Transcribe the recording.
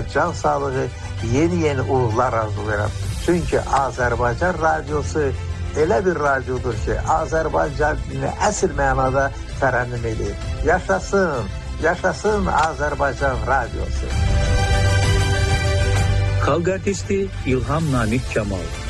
can sağlığı, yeni uğurlar arzulayıram. Çünki Azərbaycan radiosu elə bir radiodur ki, Azərbaycan dilini əsl mənada tərənnüm edir. Yaşasın, yaşasın Azərbaycan radiosu. Xalq artisti İlham Namik Kamal.